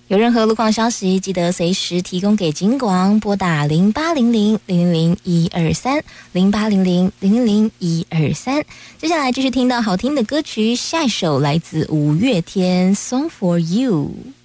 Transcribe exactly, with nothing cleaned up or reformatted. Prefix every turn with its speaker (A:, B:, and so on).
A: 有任何路况消息，记得随时提供给警广，拨打零八零零零零一二三零八零零零零一二三。接下来继续听到好听的歌曲，下一首来自五月天《Song for You》。